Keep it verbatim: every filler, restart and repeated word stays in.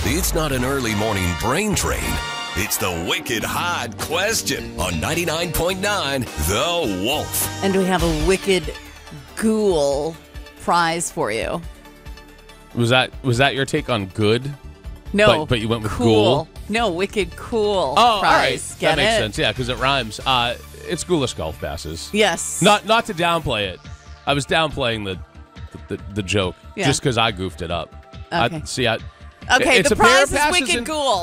It's not an early morning brain train. It's the Wicked Hard Question on ninety-nine point nine The Wolf. And we have a Wicked Ghoul prize for you. Was that was that your take on good? No. But, but you went with cool. ghoul? No, Wicked Cool Oh, prize. all right. Get that makes it? sense. Yeah, because it rhymes. Uh, it's ghoulish golf passes. Yes. Not not to downplay it. I was downplaying the the, the, the joke Yeah. just because I goofed it up. Okay. I, see, I, Okay, it's the a pair prize of is passes Wicked and- Ghoul.